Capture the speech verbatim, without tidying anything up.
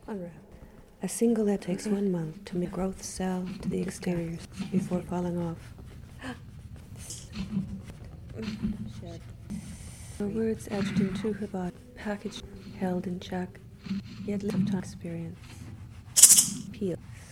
Unwrap. A single that takes one month to make growth cell to the exterior before falling off. Shed. The words etched into her body, packaged, held in check, yet live time experience. Peel.